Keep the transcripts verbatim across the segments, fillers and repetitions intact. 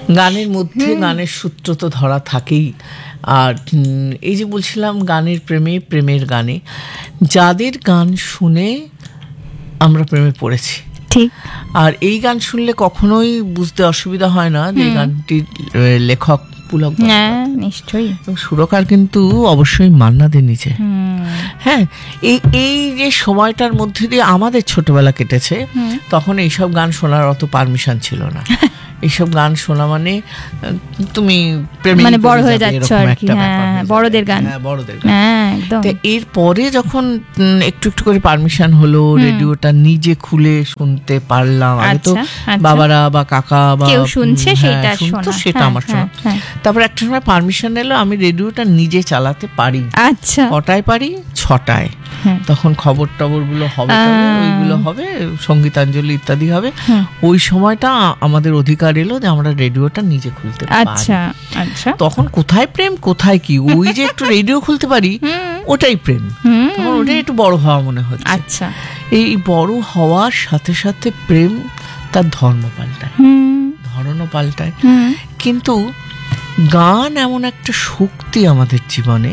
গানের মধ্যে গানের সূত্র তো ধরা থাকেই। আর এই যে বলছিলাম গানের প্রেমে, প্রেমের গানে, যাদের গান শুনে আমরা প্রেমে পড়েছি, ঠিক, আর এই গান শুনলে কখনোই বুঝতে অসুবিধা হয় না যে গানটির লেখক পুলক, হ্যাঁ নিশ্চয়ই, এবং সুরকার কিন্তু অবশ্যই মান্না দে নিজে। হ্যাঁ, এই এই যে সময়টার মধ্যে দিয়ে আমাদের ছোটবেলা কেটেছে, তখন এইসব গান শোনার অত পারমিশন ছিল না। এইসব গান শোনা মানে তুমি মানে বড় হয়ে যাচ্ছ আর কি, হ্যাঁ বড়দের গান, হ্যাঁ বড়দের গান, হ্যাঁ একদম। তো এরপরে যখন একটু একটু করে পারমিশন হলো, রেডিওটা নিজে খুলে শুনতে পারলাম। আগে তো বাবারা বা কাকা বা কেউ শুনছে সেটা শোনা, সেটা আমার শোনা। তারপর একটা সময় পারমিশন এলো আমি রেডিওটা নিজে চালাতে পারি। আচ্ছা, কটায় পারি? ছটায়। তখন খবর টবর গুলো হবে, ওইগুলো হবে, সঙ্গীতাঞ্জলি ইত্যাদি হবে। ওই সময়টা আমাদের অধিকার এলো যে আমরা রেডিওটা নিজে খুলতে পারি। আচ্ছা আচ্ছা, তখন কোথায় প্রেম কোথায় কি, ওই যে একটু রেডিও খুলতে পারি ওটাই প্রেম, তখন ওটাই একটু বড় হওয়া মনে হচ্ছে। আচ্ছা, এই বড় হওয়ার সাথে সাথে প্রেম তার ধর্ম পাল্টায়, ধরনও পাল্টায়। কিন্তু গান এমন একটা শক্তি আমাদের জীবনে।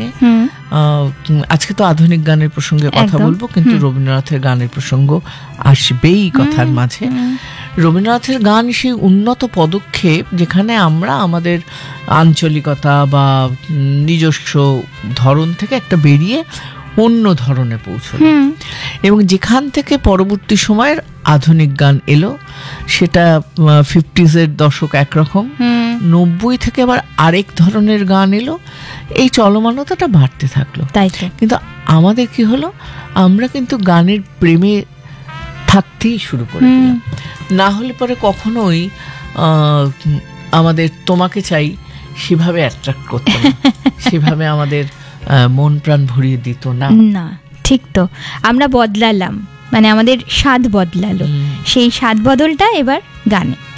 আজকে তো আধুনিক গানের প্রসঙ্গে কথা বলবো, কিন্তু রবীন্দ্রনাথের গানের প্রসঙ্গ আসবেই কথার মাঝে। রবীন্দ্রনাথের গান সেই উন্নত পদক্ষেপ যেখানে আমরা আমাদের আঞ্চলিকতা বা নিজস্ব ধরন থেকে একটা বেরিয়ে অন্য ধরনে পৌঁছল, এবং যেখান থেকে পরবর্তী সময়ের আধুনিক গান এলো, সেটা ফিফটিজের দশক একরকম, নব্বই থেকে আবার আরেক ধরনের গান এলো, এই চলমানতাটা বাড়তে থাকলো। তাই তো, কিন্তু আমাদের কি হলো, আমরা কিন্তু গানের প্রেমে থাকতেই শুরু করে দিলাম। না হলে পরে কখনোই আমাদের তোমাকে চাই সেভাবে অ্যাট্রাক্ট করতো না, সেভাবে আমাদের মন প্রাণ ভরিয়ে দিত না। না, ঠিক তো, আমরা বদলালাম, মানে আমাদের স্বাদ বদলালো, সেই স্বাদ বদলটা এবার গানে।